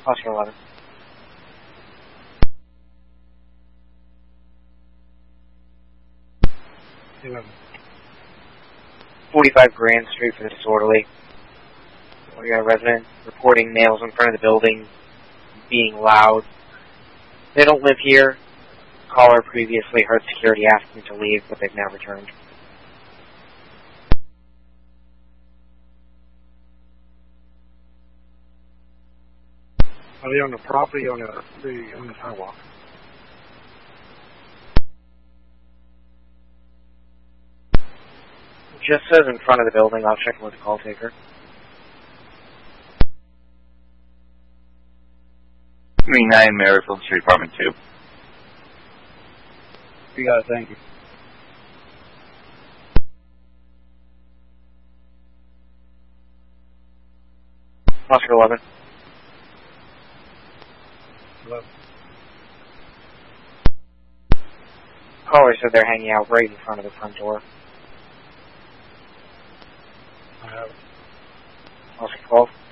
Oscar 11. Yeah. 45 Grand Street for the disorderly. We got a resident reporting males in front of the building being loud. They don't live here. Caller previously heard security ask them to leave, but they've now returned. Are they on the property or on the sidewalk? Just says in front of the building. I'll check in with the call taker. Green 9, Maryfield Street, Apartment 2. You got it, thank you. Oscar 11. 11. Caller said they're hanging out right in front of the front door. I have it. Oscar 12.